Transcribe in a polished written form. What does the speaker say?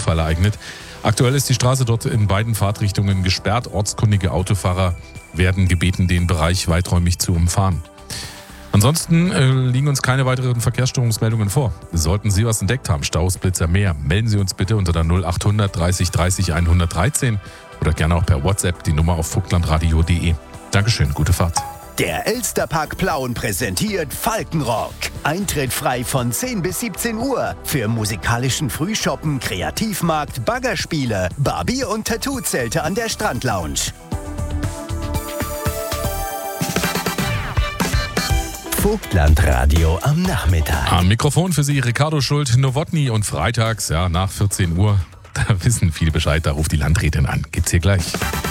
Unfall ereignet. Aktuell ist die Straße dort in beiden Fahrtrichtungen gesperrt. Ortskundige Autofahrer werden gebeten, den Bereich weiträumig zu umfahren. Ansonsten liegen uns keine weiteren Verkehrsstörungsmeldungen vor. Sollten Sie was entdeckt haben, Staus, Blitzer, mehr, melden Sie uns bitte unter der 0800 30 30 113 oder gerne auch per WhatsApp die Nummer auf vogtlandradio.de. Dankeschön, gute Fahrt. Der Elsterpark Plauen präsentiert Falkenrock. Eintritt frei von 10 bis 17 Uhr für musikalischen Frühschoppen, Kreativmarkt, Baggerspiele, Barbier- und Tattoo-Zelte an der Strandlounge. Vogtlandradio am Nachmittag. Am Mikrofon für Sie Ricardo Schult-Nowotny und freitags, nach 14 Uhr, da wissen viele Bescheid, da ruft die Landrätin an. Geht's hier gleich.